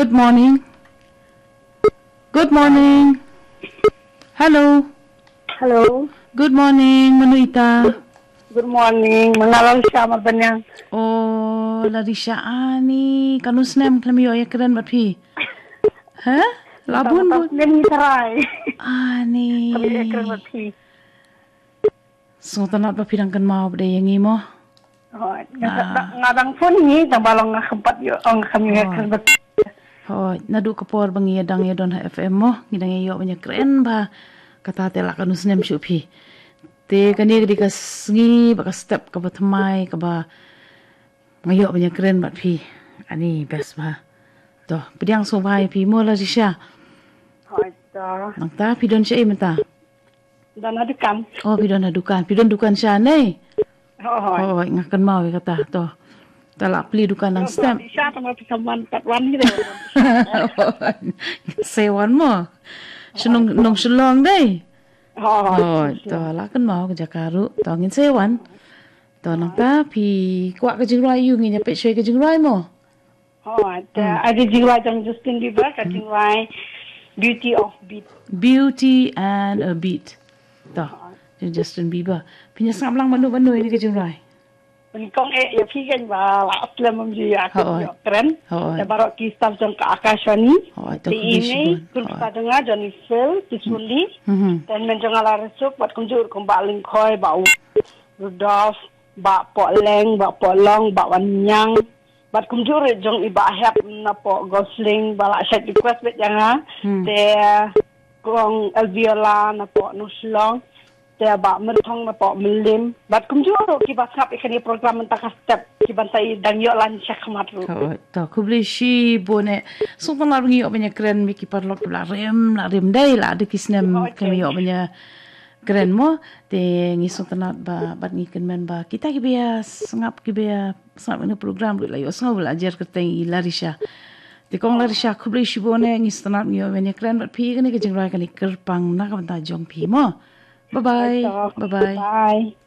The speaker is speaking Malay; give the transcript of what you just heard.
Good morning. Good morning. Hello. Hello. Good morning, Manuita. Good morning. Mengalal siya mabanyang. Oh, Larisha ani kanus nem klami yo keren bat phi. Ha? Labun bun. Nem sarai. Ani. Kami ekran mati. So tanat ba pirang kan mau bde yang imo. Oh, ngadang phone ni tambalong ngakampat yo ang kami ekran mati. Oh, nadu kapor bangi dang ya don FM mo, ngidang yo banyak keren ba. Kata tela kanus nem syupi. Te kani di kasngi ba step ka ba thamai ka ba ngayo banyak keren bat phi. Ani best ba. To, pediang so bai phi mo la Risha. Oh, ito. Nang ta pidon siya imata. Dan adukan. Oh, pidon dukan siya nay. Oh, Oh, ngakan mau kata to. Tala pli dukan ng stamp. Siya tama pisaman patwan ni. Sewan mo. Sunong nong sulong day. Oh, to la kan mau ke Jakaru. To ngin sewan. To nang ta pi kwa ke jingrai yu ngi nyape shwe ke jingrai mo. Oh, ada jiwa jang Justin Bieber ka jiwa Beauty of Beat. Beauty and a Beat. To. Justin Bieber. Pinya samlang manu ini ke jingrai. Kong ya pikan ba la apla mamji aku keren. Ya barok ki staff jong ka Akashwani. Di ini kursa dengar Johnny Phil Tisuli. Dan menjong ala resuk buat kunjur kumbaling koi ba Rudolph ba Poleng ba Polong ba Wanyang. Buat kunjur jong iba hep na po Gosling ba la set request bet janga. De kong Elviola na po Nuslong. Dia ba mertong na po melim. Bat kumjuro kiba sap ikani program mentaka step kiban sai dan yo lan syak matru. Oh, to kubli shi bone. So tan larungi yo banya keren mi ki parlok la rem dai la de kisnem kami yo banya keren mo te ngisong tanat ba bat ngi ken men ba kita ki bia sangap ki bia sangap ni program la yo sangap belajar keteng Larisha. Te kong Larisha kubli shi bone ngis tanat mi yo banya keren bat pi kani ke jingrai kani kerpang na ka ta jong pi mo. Bye-bye. Bye-bye. Bye.